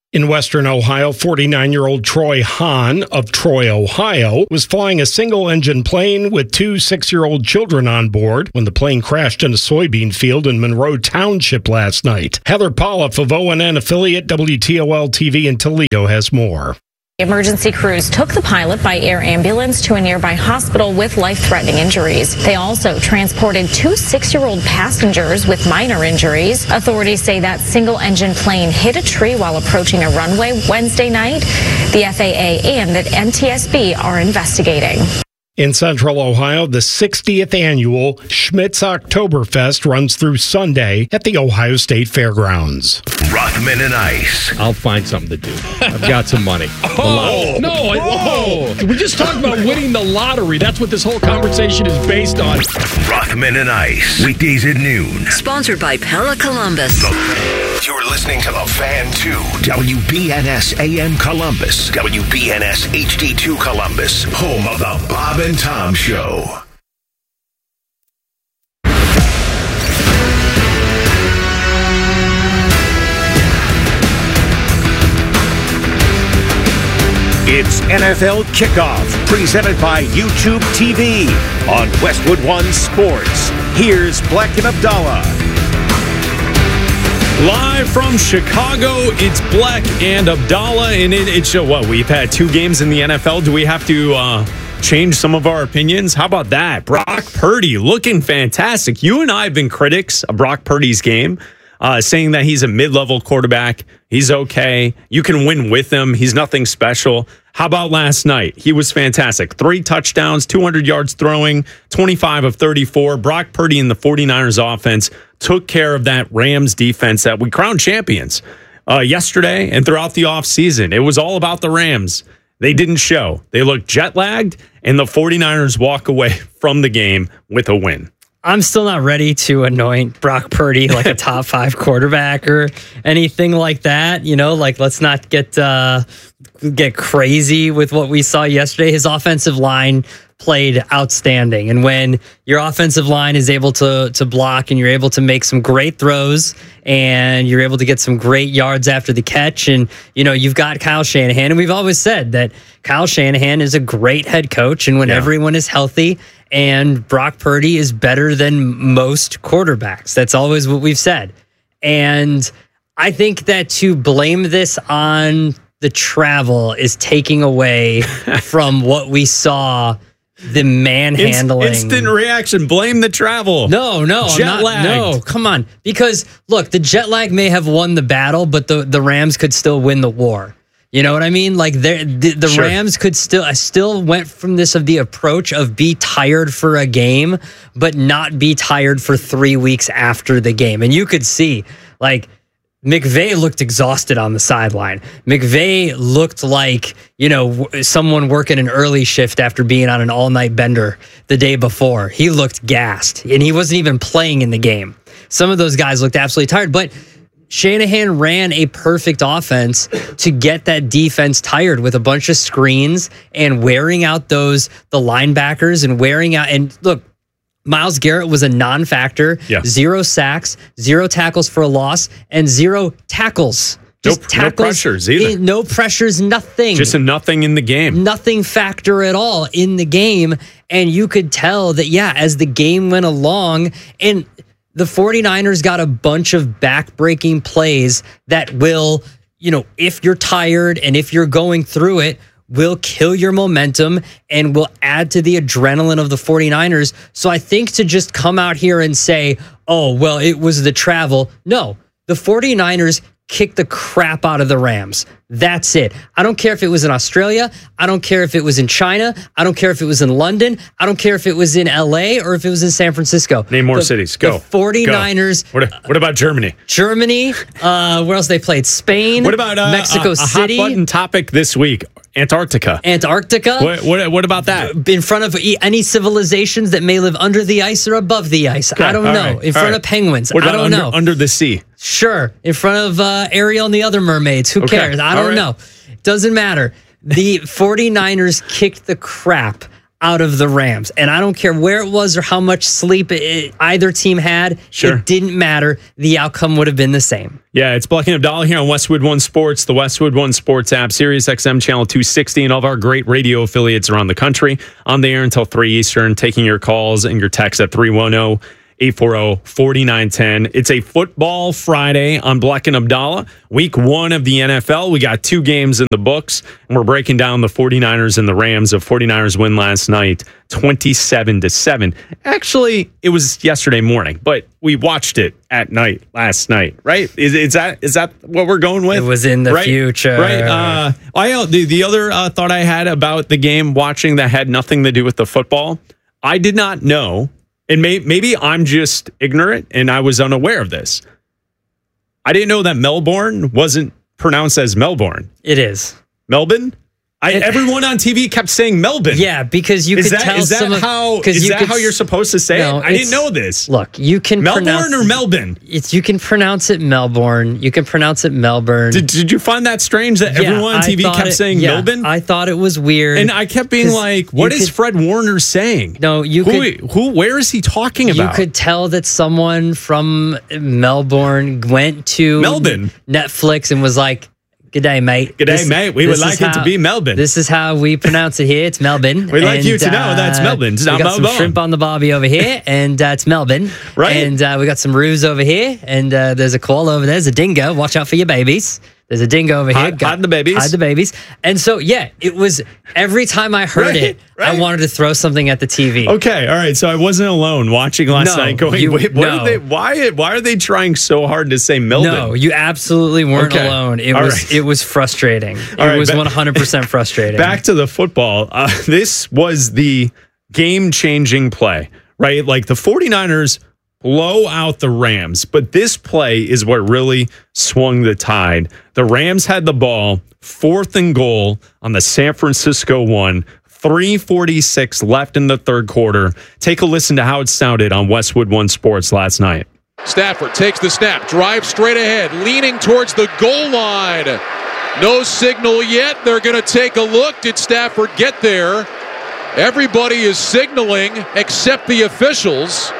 In Western Ohio, forty-nine-year-old Troy Hahn of Troy, Ohio, was flying a single-engine plane with two six-year-old children on board when the plane crashed in a soybean field in Monroe Township last night. Heather Pollock of O N N affiliate W T O L T V in Toledo has more. Emergency crews took the pilot by air ambulance to a nearby hospital with life-threatening injuries. They also transported two six-year-old passengers with minor injuries. Authorities say that single-engine plane hit a tree while approaching a runway Wednesday night. The F A A and the N T S B are investigating. In Central Ohio, the sixtieth annual Schmitz Oktoberfest runs through Sunday at the Ohio State Fairgrounds. Rothman and Ice. I'll find something to do. I've got some money. Oh, no. I, whoa. We just talked about winning the lottery. That's what this whole conversation is based on. Rothman and Ice. Weekdays at noon. Sponsored by Pella Columbus. You're listening to The Fan two. W B N S A M Columbus. W B N S H D two Columbus. Home of the Bob and Tom Show. It's N F L Kickoff, presented by YouTube T V on Westwood One Sports. Here's Black and Abdallah. Live from Chicago, it's Black and Abdallah, and it, it's uh, what we've had two games in the N F L. Do we have to uh, change some of our opinions? How about that? Brock Purdy looking fantastic. You and I have been critics of Brock Purdy's game, uh, saying that he's a mid-level quarterback. He's okay. You can win with him. He's nothing special. How about last night? He was fantastic. Three touchdowns, two hundred yards throwing, twenty-five of thirty-four. Brock Purdy and the 49ers offense took care of that Rams defense that we crowned champions uh, yesterday and throughout the offseason. It was all about the Rams. They didn't show. They looked jet-lagged, and the 49ers walk away from the game with a win. I'm still not ready to anoint Brock Purdy like a top five quarterback or anything like that. You know, like let's not get uh, get crazy with what we saw yesterday. His offensive line played outstanding. And when your offensive line is able to to block and you're able to make some great throws and you're able to get some great yards after the catch, and you know, you've got Kyle Shanahan, and we've always said that Kyle Shanahan is a great head coach, and when yeah. everyone is healthy, and Brock Purdy is better than most quarterbacks. That's always what we've said. And I think that to blame this on the travel is taking away from what we saw, the manhandling. Instant reaction. Blame the travel. No, no. Jet lag. No, come on. Because, look, the jet lag may have won the battle, but the, the Rams could still win the war. You know what I mean? Like the the sure. Rams could still, I still went from this of the approach of be tired for a game, but not be tired for three weeks after the game. And you could see, like, McVay looked exhausted on the sideline. McVay looked like, you know, someone working an early shift after being on an all-night bender the day before. He looked gassed, and he wasn't even playing in the game. Some of those guys looked absolutely tired, but Shanahan ran a perfect offense to get that defense tired with a bunch of screens and wearing out those the linebackers and wearing out. And look, Myles Garrett was a non-factor. Yeah. Zero sacks, zero tackles for a loss, and zero tackles. Just no, tackles, no pressures either. In, no pressures, nothing. Just a nothing in the game. Nothing factor at all in the game. And you could tell that, yeah, as the game went along, and the 49ers got a bunch of back-breaking plays that will, you know, if you're tired and if you're going through it, will kill your momentum and will add to the adrenaline of the 49ers. So I think to just come out here and say, oh, well, it was the travel. No, the 49ers kicked the crap out of the Rams. That's it. I don't care if it was in Australia. I don't care if it was in China. I don't care if it was in London. I don't care if it was in L A or if it was in San Francisco. Name more the, cities. Go. The 49ers. Go. What, what about Germany? Germany. Uh, where else they played? Spain. What about uh, Mexico a, a City? hot button topic this week. Antarctica. Antarctica. What, what, what about that? In front of any civilizations that may live under the ice or above the ice. Okay. I don't All know. Right. In front right. of penguins. What about I don't under, know. Under the sea. Sure. In front of uh, Ariel and the other mermaids. Who okay. cares? I don't right. know. Doesn't matter. The 49ers kicked the crap out of the Rams. And I don't care where it was or how much sleep it, it, either team had. Sure. It didn't matter. The outcome would have been the same. Yeah, it's Black and Abdallah here on Westwood One Sports, the Westwood One Sports app, Sirius X M Channel two sixty, and all of our great radio affiliates around the country. On the air until three Eastern, taking your calls and your texts at three one zero, eight four zero, four nine one zero. It's a football Friday on Black and Abdallah, week one of the N F L. We got two games in the books, and we're breaking down the 49ers and the Rams. The 49ers win last night, twenty-seven to seven. Actually, it was yesterday morning, but we watched it at night last night, right? Is, is that is that what we're going with? It was in the right? future. Right. Uh, I, the, the other uh, thought I had about the game watching that had nothing to do with the football, I did not know. And may, maybe I'm just ignorant and I was unaware of this. I didn't know that Melbourne wasn't pronounced as Melbourne. It is. Melbourne? I, everyone on T V kept saying Melbourne. Yeah, because you is could that, tell is that some of, how is you that could, how you're supposed to say no, it? I didn't know this. Look, you can Melbourne pronounce, or Melbourne? It's you can pronounce it Melbourne. You can pronounce it Melbourne. Did, did you find that strange that yeah, everyone on T V kept it, saying yeah, Melbourne? I thought it was weird, and I kept being like, "What is could, Fred Warner saying?" No, you who, could. Who? Where is he talking about? You could tell that someone from Melbourne went to Melbourne Netflix and was like, "G'day, mate. G'day, this, mate. We would like it to be Melbourne. This is how we pronounce it here. It's Melbourne. We'd like and, you to know uh, that's Melbourne. It's we not got some Melbourne. shrimp on the barbie over here, and uh, it's Melbourne. Right. And uh, we got some roos over here, and uh, there's a call over there. There's a dingo. Watch out for your babies. There's a dingo over here. Hide, hide the babies. Hide the babies. And so, yeah, it was every time I heard Right, it, right. I wanted to throw something at the T V. Okay, all right. So I wasn't alone watching last No, night. Going, you- wait, what no. are they? Why? Why are they trying so hard to say Melbourne? No, you absolutely weren't Okay. alone. It All was right. it was frustrating. It All right, was ba- one hundred percent frustrating. Back to the football. Uh, this was the game-changing play, right? Like the 49ers blow out the Rams, but this play is what really swung the tide. The Rams had the ball, fourth and goal on the San Francisco one, three forty-six left in the third quarter. Take a listen to how it sounded on Westwood One Sports last night. Stafford takes the snap, drives straight ahead, leaning towards the goal line. No signal yet. They're going to take a look. Did Stafford get there? Everybody is signaling except the officials.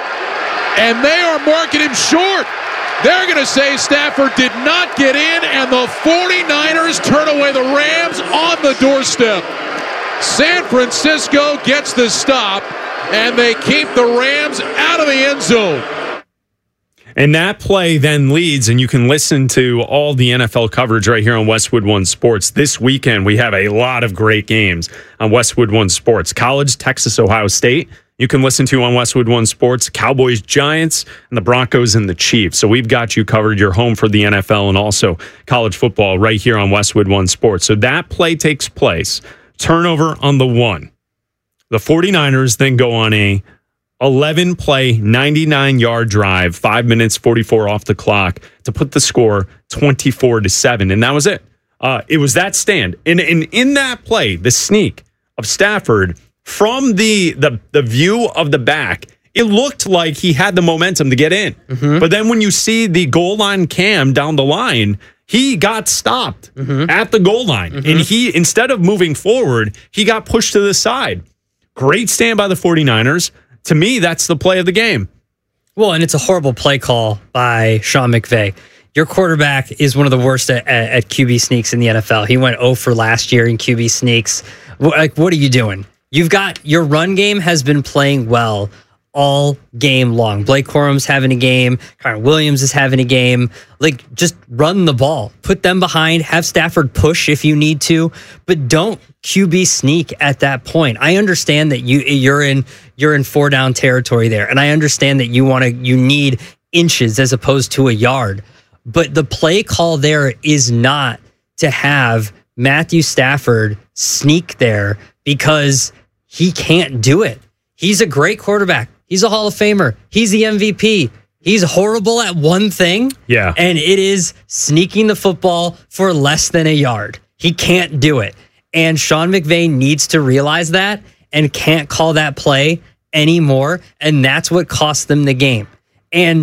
And they are marking him short. They're going to say Stafford did not get in, and the 49ers turn away the Rams on the doorstep. San Francisco gets the stop, and they keep the Rams out of the end zone. And that play then leads, and you can listen to all the N F L coverage right here on Westwood One Sports. This weekend, we have a lot of great games on Westwood One Sports. College, Texas, Ohio State. You can listen to on Westwood One Sports, Cowboys, Giants, and the Broncos and the Chiefs. So we've got you covered. You're home for the N F L and also college football right here on Westwood One Sports. So that play takes place. Turnover on the one. The 49ers then go on a eleven play, ninety-nine yard drive, five minutes, forty-four off the clock to put the score twenty-four to seven. And that was it. Uh, it was that stand. And, and in that play, the sneak of Stafford from the, the, the view of the back, it looked like he had the momentum to get in. Mm-hmm. But then when you see the goal line cam down the line, he got stopped Mm-hmm. at the goal line. Mm-hmm. And he, instead of moving forward, he got pushed to the side. Great stand by the 49ers. To me, that's the play of the game. Well, and it's a horrible play call by Sean McVay. Your quarterback is one of the worst at, at, at Q B sneaks in the N F L. He went oh for last year in Q B sneaks. Like, what are you doing? You've got your run game has been playing well all game long. Blake Corum's having a game. Connor Williams is having a game. Like, just run the ball. Put them behind. Have Stafford push if you need to, but don't Q B sneak at that point. I understand that you you're in you're in four down territory there, and I understand that you want to you need inches as opposed to a yard. But the play call there is not to have Matthew Stafford sneak there because he can't do it. He's a great quarterback. He's a Hall of Famer. He's the M V P. He's horrible at one thing. Yeah. And it is sneaking the football for less than a yard. He can't do it. And Sean McVay needs to realize that and can't call that play anymore. And that's what cost them the game. And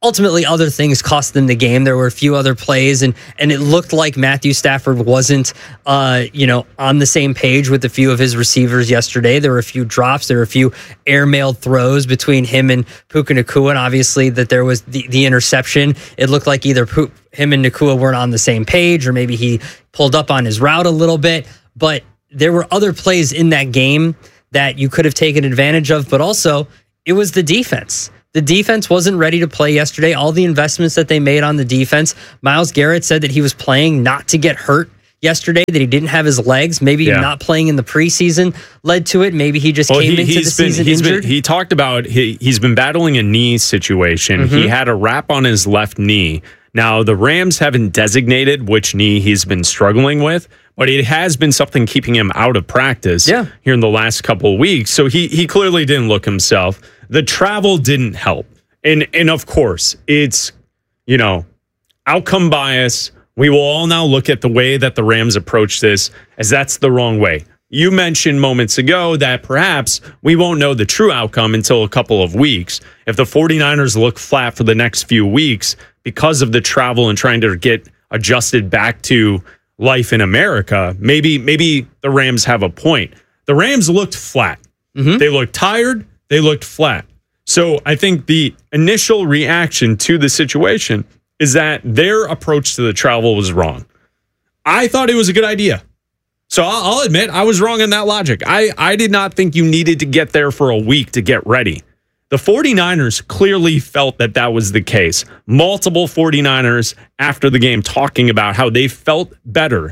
ultimately other things cost them the game. There were a few other plays, and and it looked like Matthew Stafford wasn't, uh, you know, on the same page with a few of his receivers yesterday. There were a few drops. There were a few airmailed throws between him and Puka Nacua, and obviously that there was the, the interception. It looked like either P- him and Nacua weren't on the same page, or maybe he pulled up on his route a little bit. But there were other plays in that game that you could have taken advantage of, but also it was the defense. The defense wasn't ready to play yesterday. All the investments that they made on the defense. Myles Garrett said that he was playing not to get hurt yesterday, that he didn't have his legs. Maybe yeah. not playing in the preseason led to it. Maybe he just well, came he, into the been, season he's injured. Been, he talked about he, he's been battling a knee situation. Mm-hmm. He had a wrap on his left knee. Now, the Rams haven't designated which knee he's been struggling with, but it has been something keeping him out of practice yeah. here in the last couple of weeks. So he he clearly didn't look himself. The travel didn't help. And and of course, it's, you know, outcome bias. We will all now look at the way that the Rams approach this as that's the wrong way. You mentioned moments ago that perhaps we won't know the true outcome until a couple of weeks. If the 49ers look flat for the next few weeks because of the travel and trying to get adjusted back to life in America, maybe maybe the Rams have a point. The Rams looked flat. Mm-hmm. They looked tired. They looked flat. So I think the initial reaction to the situation is that their approach to the travel was wrong. I thought it was a good idea. So I'll, I'll admit I was wrong in that logic. I, I did not think you needed to get there for a week to get ready. The 49ers clearly felt that that was the case. Multiple 49ers after the game talking about how they felt better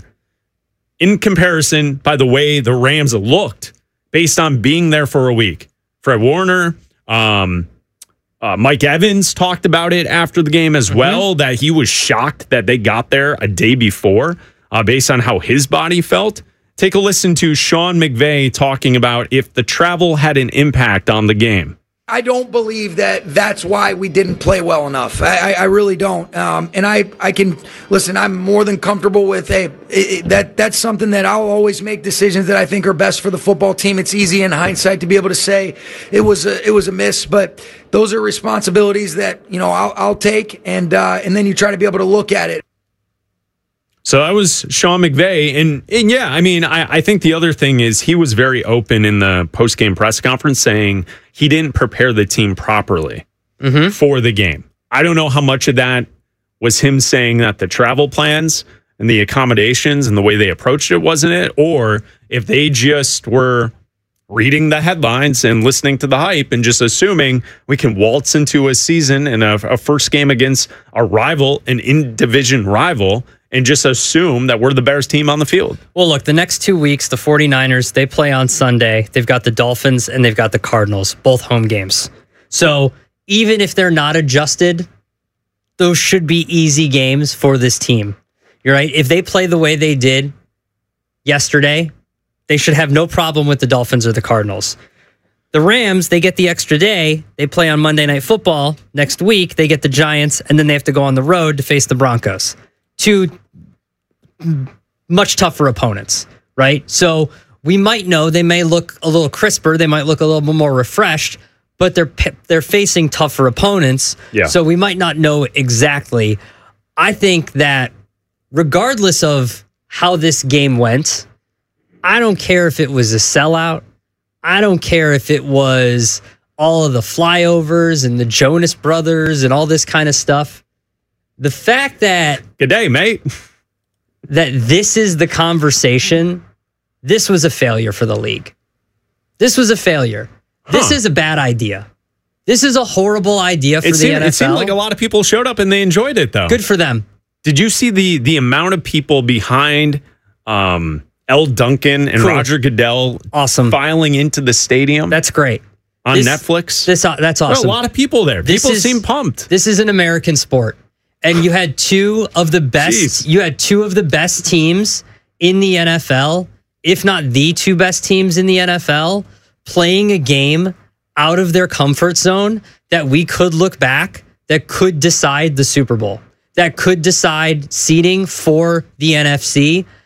in comparison by the way the Rams looked based on being there for a week. Fred Warner, um, uh, Mike Evans talked about it after the game as mm-hmm. well, that he was shocked that they got there a day before uh, based on how his body felt. Take a listen to Sean McVay talking about if the travel had an impact on the game. I don't believe that that's why we didn't play well enough. I, I, I really don't. Um, and I, I can listen. I'm more than comfortable with hey, it, it, that. That's something that I'll always make decisions that I think are best for the football team. It's easy in hindsight to be able to say it was a, it was a miss, but those are responsibilities that you know I'll, I'll take, and uh, and then you try to be able to look at it. So that was Sean McVay. And, and yeah, I mean, I, I think the other thing is he was very open in the post-game press conference saying he didn't prepare the team properly mm-hmm. for the game. I don't know how much of that was him saying that the travel plans and the accommodations and the way they approached it wasn't it, or if they just were reading the headlines and listening to the hype and just assuming we can waltz into a season and a, a first game against a rival, an in-division rival, and just assume that we're the Bears team on the field. Well, look, the next two weeks, the 49ers, they play on Sunday. They've got the Dolphins and they've got the Cardinals, both home games. So even if they're not adjusted, those should be easy games for this team. You're right. If they play the way they did yesterday, they should have no problem with the Dolphins or the Cardinals. The Rams, they get the extra day. They play on Monday Night Football. Next week, they get the Giants, and then they have to go on the road to face the Broncos. Two much tougher opponents, right? So we might know they may look a little crisper, they might look a little bit more refreshed, but they're they're facing tougher opponents. Yeah. So we might not know exactly. I think that regardless of how this game went, I don't care if it was a sellout. I don't care if it was all of the flyovers and the Jonas Brothers and all this kind of stuff. The fact that good day, mate, that this is the conversation, this was a failure for the league. This was a failure. Huh. This is a bad idea. This is a horrible idea for it the seemed, N F L. It seemed like a lot of people showed up and they enjoyed it, though. Good for them. Did you see the the amount of people behind um, L. Duncan and cool. Roger Goodell awesome. filing into the stadium? That's great. On this, Netflix? This, uh, that's awesome. There were a lot of people there. This people is, seem pumped. This is an American sport. And you had two of the best Jeez. you had two of the best teams in the N F L, if not the two best teams in the N F L, playing a game out of their comfort zone that we could look back, that could decide the Super Bowl, that could decide seeding for the N F C.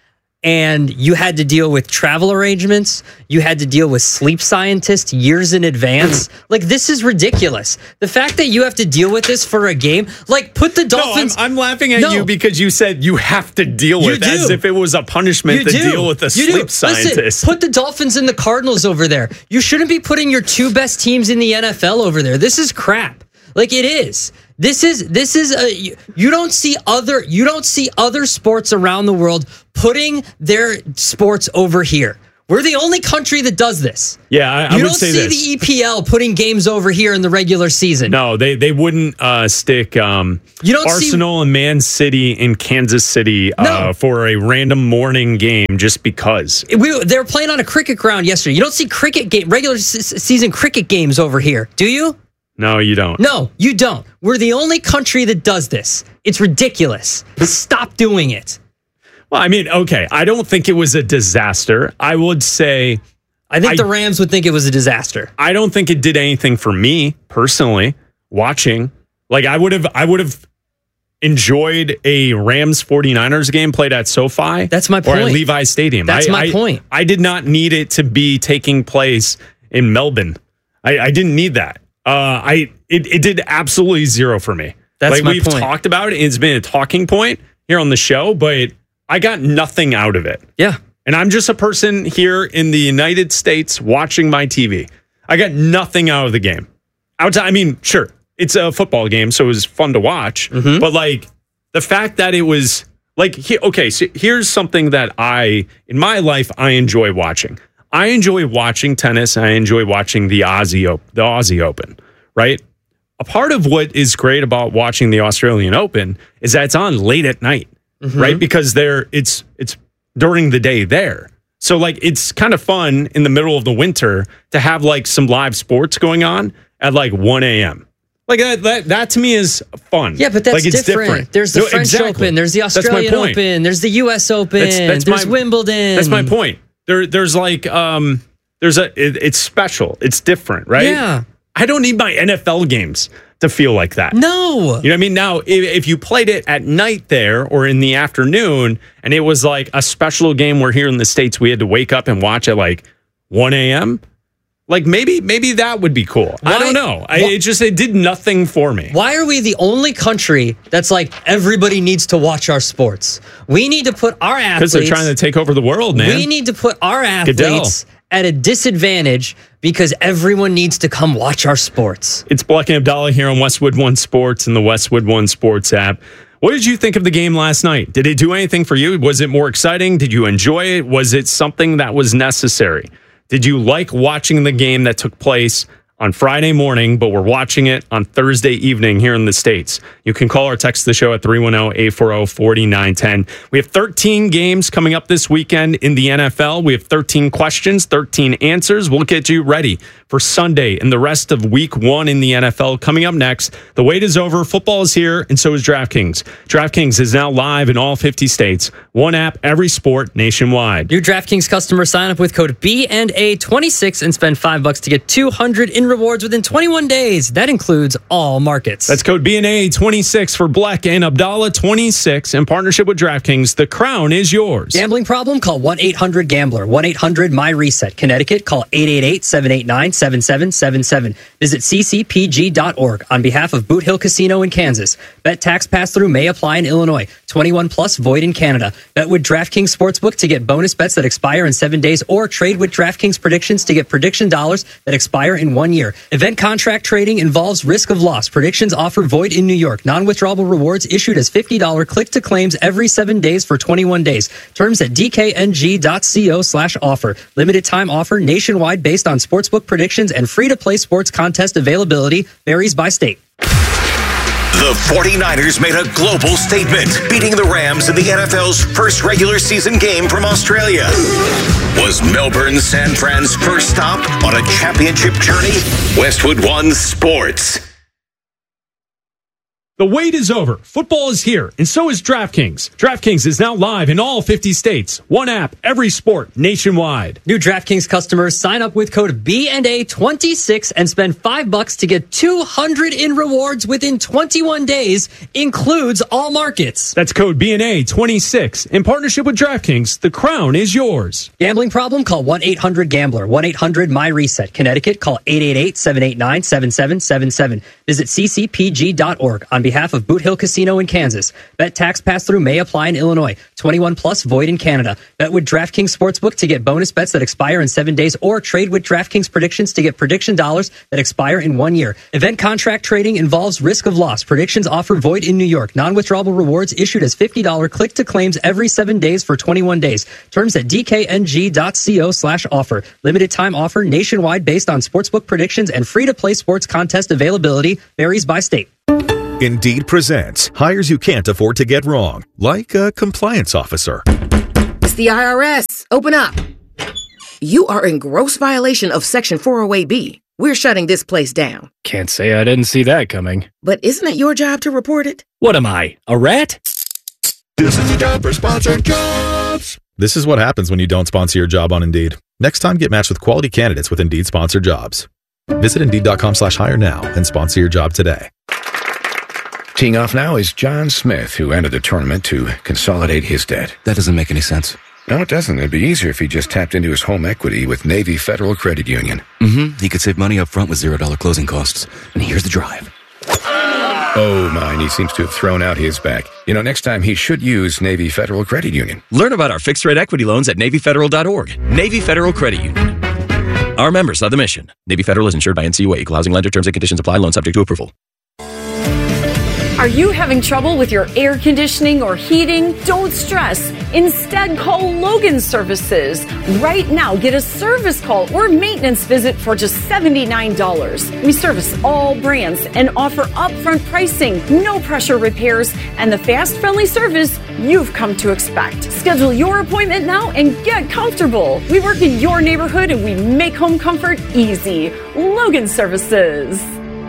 and you had to deal with travel arrangements. You had to deal with sleep scientists years in advance. Like, this is ridiculous. The fact that you have to deal with this for a game, like, put the Dolphins. No, I'm, I'm laughing at No. you because you said you have to deal You with it as do. if it was a punishment You to do. deal with a You sleep do. scientist. Listen, put the Dolphins and the Cardinals over there. You shouldn't be putting your two best teams in the N F L over there. This is crap. Like, it is. This is this is a you, you don't see other you don't see other sports around the world putting their sports over here. We're the only country that does this. Yeah, I, I you would don't say see this. the E P L putting games over here in the regular season. No, they they wouldn't uh, stick um, You don't see- Arsenal and Man City in Kansas City uh, No. for a random morning game just because. We, they were playing on a cricket ground yesterday. You don't see cricket game regular s- season cricket games over here, do you? No, you don't. No, you don't. We're the only country that does this. It's ridiculous. Stop doing it. Well, I mean, okay, I don't think it was a disaster. I would say. I think the Rams would think it was a disaster. I don't think it did anything for me personally watching. Like, I would have, I would have enjoyed a Rams 49ers game played at SoFi. That's my Or at point. Levi Stadium. That's I, my I- point. I did not need it to be taking place in Melbourne. I, I didn't need that. Uh, I it, it did absolutely zero for me. That's like my we've point. talked about it. It's been a talking point here on the show, but I got nothing out of it. Yeah. And I'm just a person here in the United States watching my T V. I got nothing out of the game. Outside, I mean, sure, it's a football game, so it was fun to watch. Mm-hmm. But like the fact that it was like, he, okay, so here's something that I, in my life, I enjoy watching. I enjoy watching tennis. I enjoy watching the Aussie, Op- the Aussie Open, right? A part of what is great about watching the Australian Open is that it's on late at night, Mhm. right? Because there, it's it's during the day there. So like it's kind of fun in the middle of the winter to have like some live sports going on at like one a.m. Like that, that, that to me is fun. Yeah, but that's like, it's different. There's the No, French exactly. Open. There's the That's my Australian point. Open. There's the U S Open. That's- that's there's my- Wimbledon. That's my point. There, there's like, um, there's a, it, it's special. It's different, right? Yeah. I don't need my N F L games to feel like that. No. You know what I mean? Now, if, if you played it at night there or in the afternoon, and it was like a special game where here in the States we had to wake up and watch at like one a.m., like maybe maybe that would be cool. I Why- don't know. I, wh- it just it did nothing for me. Why are we the only country that's like everybody needs to watch our sports? We need to put our Because athletes. they're trying to take over the world, man. We need to put our Goodell. athletes at a disadvantage because everyone needs to come watch our sports. It's Black and Abdallah here on Westwood One Sports and the Westwood One Sports app. What did you think of the game last night? Did it do anything for you? Was it more exciting? Did you enjoy it? Was it something that was necessary? Did you like watching the game that took place on Friday morning, but we're watching it on Thursday evening here in the States? You can call or text the show at three one zero, eight four zero, four nine one zero. We have thirteen games coming up this weekend in the N F L. We have thirteen questions, thirteen answers. We'll get you ready for Sunday and the rest of week one in the N F L. Coming up next, the wait is over. Football is here, and so is DraftKings. DraftKings is now live in all fifty states. One app, every sport, nationwide. New DraftKings customers sign up with code B and A twenty-six and spend five bucks to get two hundred in rewards within twenty-one days. That includes all markets. That's code B N A twenty-six for Black and Abdallah twenty-six in partnership with DraftKings. The crown is yours. Gambling problem? Call one eight hundred gambler. one eight hundred my reset. Connecticut, call eight eight eight, seven eight nine, seven seven seven seven. Visit c c p g dot org on behalf of Boot Hill Casino in Kansas. Bet tax pass-through may apply in Illinois. twenty-one plus void in Canada. Bet with DraftKings Sportsbook to get bonus bets that expire in seven days or trade with DraftKings predictions to get prediction dollars that expire in one year. Event contract trading involves risk of loss. Predictions offer void in New York. Non-withdrawable rewards issued as fifty dollars click-to-claims every seven days for twenty-one days. Terms at d k n g dot co slash offer. Limited time offer nationwide based on sportsbook predictions and free-to-play sports contest availability varies by state. The 49ers made a global statement, beating the Rams in the N F L's first regular season game from Australia. Was Melbourne San Fran's first stop on a championship journey? Westwood One Sports. The wait is over. Football is here, and so is DraftKings. DraftKings is now live in all fifty states. One app, every sport, nationwide. New DraftKings customers sign up with code B and A twenty-six and spend five bucks to get two hundred in rewards within twenty-one days. Includes all markets. That's code B and A twenty-six. In partnership with DraftKings, the crown is yours. Gambling problem? Call one eight hundred gambler. one eight hundred my reset. Connecticut, call eight eight eight, seven eight nine, seven seven seven seven. Visit c c p g dot org. On behalf of Boot Hill Casino in Kansas. Bet tax pass-through may apply in Illinois. twenty-one plus void in Canada. Bet with DraftKings Sportsbook to get bonus bets that expire in seven days or trade with DraftKings predictions to get prediction dollars that expire in one year. Event contract trading involves risk of loss. Predictions offer void in New York. Non-withdrawable rewards issued as fifty dollars click-to claims every seven days for twenty-one days. Terms at d k n g dot co slash offer. Limited time offer nationwide based on sportsbook predictions and free-to-play sports contest availability varies by state. Indeed presents hires you can't afford to get wrong, like a compliance officer. It's the I R S. Open up. You are in gross violation of Section four oh eight B. We're shutting this place down. Can't say I didn't see that coming. But isn't it your job to report it? What am I, a rat? This is your job for sponsored jobs. This is what happens when you don't sponsor your job on Indeed. Next time, get matched with quality candidates with Indeed sponsored jobs. Visit Indeed.com slash hire now and sponsor your job today. Teeing off now is John Smith, who entered the tournament to consolidate his debt. That doesn't make any sense. No, it doesn't. It'd be easier if he just tapped into his home equity with Navy Federal Credit Union. Mm-hmm. He could save money up front with zero dollar closing costs. And here's the drive. Oh, mine. He seems to have thrown out his back. You know, next time he should use Navy Federal Credit Union. Learn about our fixed-rate equity loans at navy federal dot org. Navy Federal Credit Union. Our members of the mission. Navy Federal is insured by N C U A. Equal housing lender. Terms and conditions apply. Loan subject to approval. Are you having trouble with your air conditioning or heating? Don't stress. Instead, call Logan Services. Right now, get a service call or maintenance visit for just seventy-nine dollars. We service all brands and offer upfront pricing, no pressure repairs, and the fast, friendly service you've come to expect. Schedule your appointment now and get comfortable. We work in your neighborhood and we make home comfort easy. Logan Services.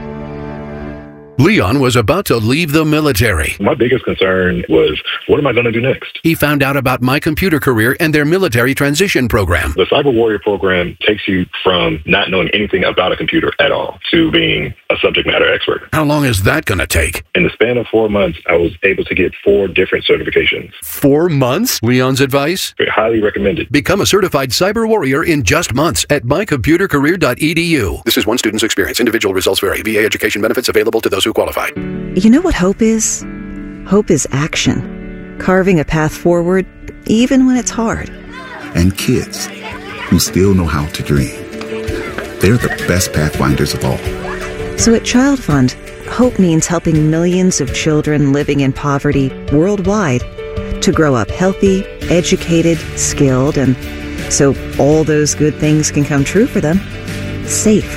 Leon was about to leave the military. My biggest concern was, what am I going to do next? He found out about My Computer Career and their military transition program. The Cyber Warrior program takes you from not knowing anything about a computer at all to being a subject matter expert. How long is that going to take? In the span of four months, I was able to get four different certifications. Four months? Leon's advice? Highly recommended. Become a certified cyber warrior in just months at my computer career dot e d u. This is one student's experience. Individual results vary. V A education benefits available to those who qualify. You know what hope is? Hope is action. Carving a path forward, even when it's hard. And kids who still know how to dream. They're the best pathfinders of all. So at Child Fund, hope means helping millions of children living in poverty worldwide to grow up healthy, educated, skilled, and so all those good things can come true for them. Safe.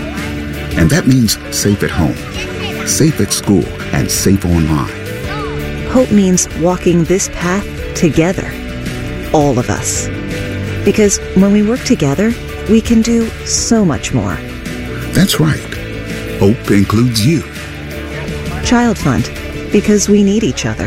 And that means safe at home, safe at school, and safe online. Hope means walking this path together. All of us. Because when we work together, we can do so much more. That's right. Hope includes you. Child Fund. Because we need each other.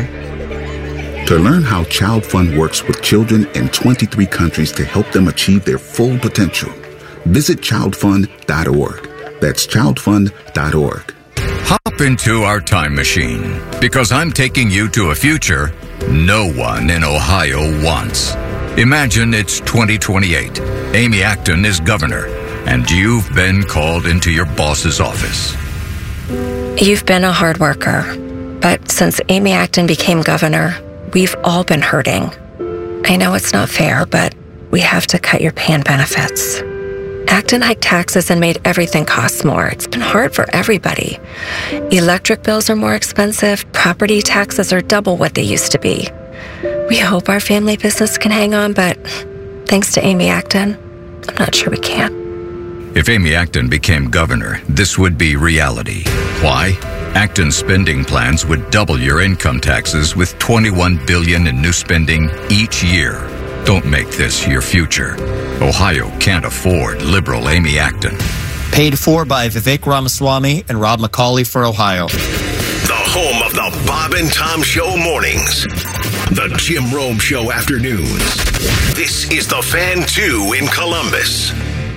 To learn how Child Fund works with children in twenty-three countries to help them achieve their full potential, visit child fund dot org. That's child fund dot org. Hop into our time machine, because I'm taking you to a future no one in Ohio wants. Imagine it's twenty twenty-eight. Amy Acton is governor, and you've been called into your boss's office. You've been a hard worker, but since Amy Acton became governor, we've all been hurting. I know it's not fair, but we have to cut your P A N benefits. Acton hiked taxes and made everything cost more. It's been hard for everybody. Electric bills are more expensive. Property taxes are double what they used to be. We hope our family business can hang on, but thanks to Amy Acton, I'm not sure we can. If Amy Acton became governor, this would be reality. Why? Acton's spending plans would double your income taxes with twenty-one billion dollars in new spending each year. Don't make this your future. Ohio can't afford liberal Amy Acton. Paid for by Vivek Ramaswamy and Rob McCauley for Ohio. The home The Bob and Tom Show mornings. The Jim Rome Show afternoons. This is the Fan two in Columbus.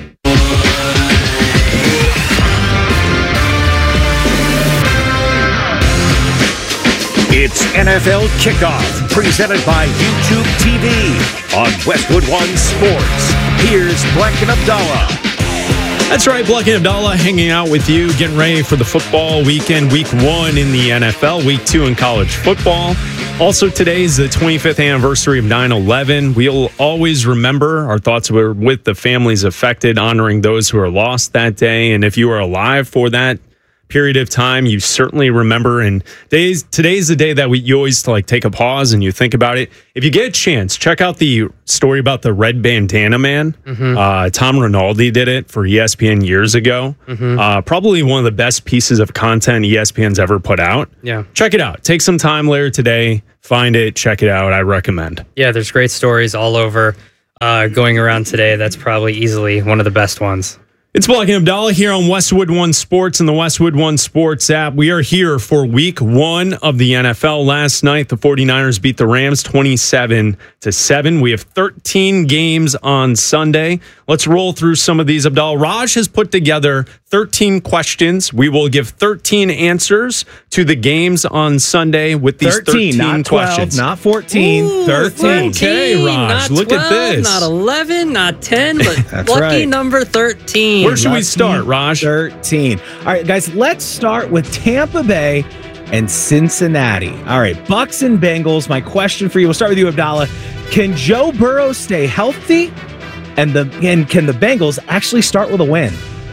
It's N F L Kickoff, presented by YouTube T V on Westwood One Sports. Here's Black and Abdallah. That's right, Black and Abdallah hanging out with you, getting ready for the football weekend, week one in the N F L, week two in college football. Also, today is the twenty-fifth anniversary of nine eleven. We'll always remember, our thoughts were with the families affected, honoring those who are lost that day. And if you were alive for that period of time, you certainly remember. And days today's the day that we you always like take a pause and you think about it. If you get a chance, check out the story about the Red Bandana Man. Mm-hmm. Uh, Tom Rinaldi did it for E S P N years ago. Mm-hmm. Uh, probably one of the best pieces of content E S P N's ever put out. Yeah, check it out. Take some time later today. Find it. Check it out. I recommend. Yeah, there's great stories all over uh, going around today. That's probably easily one of the best ones. It's Black and Abdallah here on Westwood One Sports and the Westwood One Sports app. We are here for week one of the N F L. Last night, the 49ers beat the Rams twenty-seven to seven. We have thirteen games on Sunday. Let's roll through some of these. Abdallah, Raj has put together thirteen questions. We will give thirteen answers to the games on Sunday with these thirteen, thirteen not twelve, questions. Not fourteen, Ooh, thirteen. Okay, Raj, not look twelve, at this. Not eleven, not ten, but That's lucky right. number thirteen. Where should we start, Raj? thirteen. All right, guys, let's start with Tampa Bay and Cincinnati. All right, Bucks and Bengals. My question for you, we'll start with you, Abdallah. Can Joe Burrow stay healthy? And the and can the Bengals actually start with a win?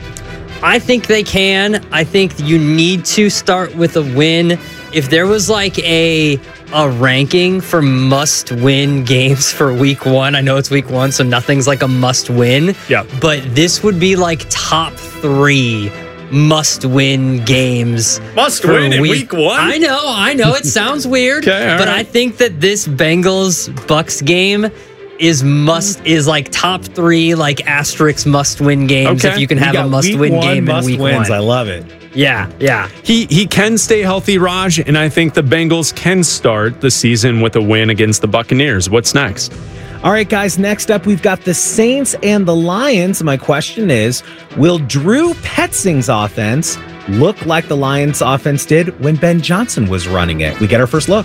I think they can. I think you need to start with a win. If there was like a a ranking for must-win games for week one, I know it's week one, so nothing's like a must-win. Yeah. But this would be like top three must-win games. Must-win in week one? I know, I know. It sounds weird, Okay, all but right. I think that this Bengals-Bucks game is must is like top three like asterisk must-win games. Okay. If you can We have got a must-win week one game in week must-wins. one. I love it. Yeah, yeah. He he can stay healthy, Raj, and I think the Bengals can start the season with a win against the Buccaneers. What's next? All right, guys, next up, we've got the Saints and the Lions. My question is, will Drew Petzing's offense look like the Lions' offense did when Ben Johnson was running it? We get our first look.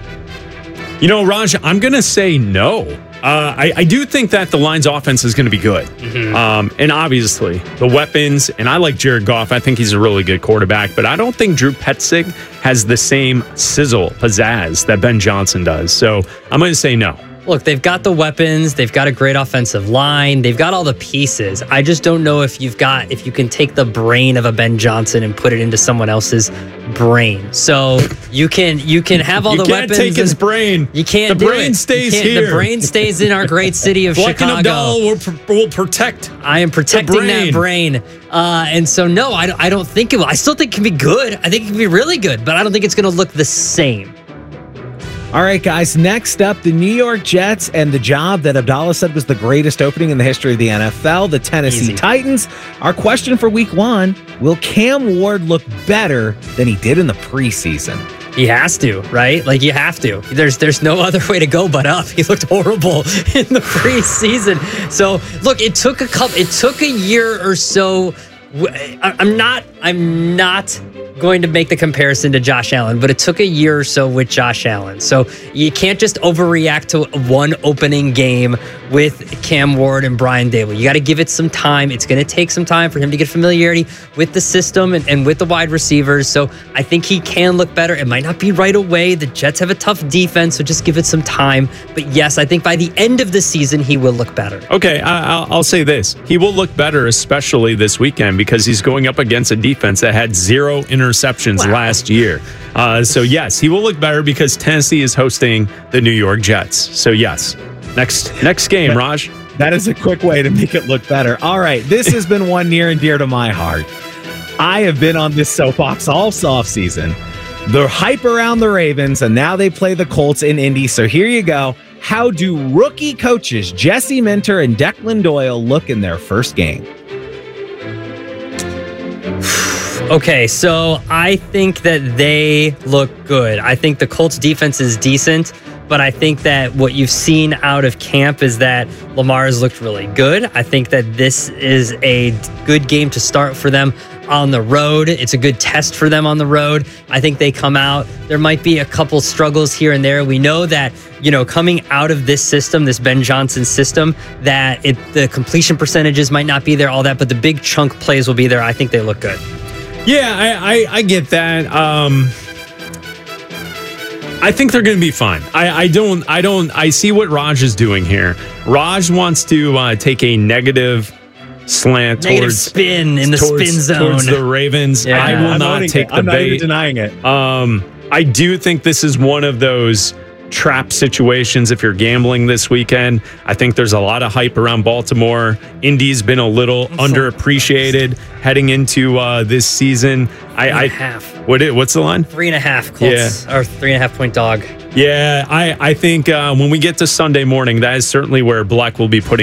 You know, Raj, I'm going to say no. Uh, I, I do think that the Lions' offense is going to be good. Mm-hmm. Um, and obviously, the weapons, and I like Jared Goff. I think he's a really good quarterback, but I don't think Drew Petzing has the same sizzle, pizzazz that Ben Johnson does. So I'm going to say no. Look, they've got the weapons. They've got a great offensive line. They've got all the pieces. I just don't know if you've got if you can take the brain of a Ben Johnson and put it into someone else's brain. So you can you can have all You the can't weapons. take his and- brain. You can't. The do brain it. stays You can't- here. The brain stays in our great city of Black and Chicago. Abdallah will, pr- will protect. I am protecting that brain. Uh, and so, no, I, I don't think it will. I still think it can be good. I think it can be really good, but I don't think it's going to look the same. All right, guys, next up, the New York Jets and the job that Abdallah said was the greatest opening in the history of the N F L, the Tennessee Easy. Titans. Our question for week one, will Cam Ward look better than he did in the preseason? He has to, right? Like you have to. There's there's no other way to go but up. He looked horrible in the preseason. So look, it took a couple. It took a year or so. I- I'm not. I'm not going to make the comparison to Josh Allen, but it took a year or so with Josh Allen. So you can't just overreact to one opening game with Cam Ward and Brian Daboll. You got to give it some time. It's going to take some time for him to get familiarity with the system and, and with the wide receivers. So I think he can look better. It might not be right away. The Jets have a tough defense, so just give it some time. But yes, I think by the end of the season, he will look better. Okay, I, I'll, I'll say this. He will look better, especially this weekend, because he's going up against a defense that had zero interceptions Wow. last year. Uh, so, yes, he will look better because Tennessee is hosting the New York Jets. So, yes. Next next game, But- Raj. That is a quick way to make it look better. All right, this has been one near and dear to my heart. I have been on this soapbox all offseason. The hype around the Ravens, and now they play the Colts in Indy. So here you go. How do rookie coaches Jesse Minter and Declan Doyle look in their first game? Okay, so I think that they look good. I think the Colts defense is decent, but I think that what you've seen out of camp is that Lamar has looked really good. I think that this is a good game to start for them on the road. It's a good test for them on the road. I think they come out. There might be a couple struggles here and there. We know that, you know, coming out of this system, this Ben Johnson system, that it, the completion percentages might not be there, all that, but the big chunk plays will be there. I think they look good. Yeah, I, I, I get that. Um, I think they're going to be fine. I, I don't. I don't. I see what Raj is doing here. Raj wants to uh, take a negative slant Negative towards spin in the towards, spin zone towards the Ravens. Yeah. I will I'm not owning take it. the I'm not even bait. denying it. Um, I do think this is one of those trap situations if you're gambling this weekend. I think there's a lot of hype around Baltimore. Indy's been a little underappreciated heading into uh, this season. I, I half. What it? What's the line? Three and a half Colts, or three and a half point dog. Yeah, I, I think uh, when we get to Sunday morning, that is certainly where Black will be putting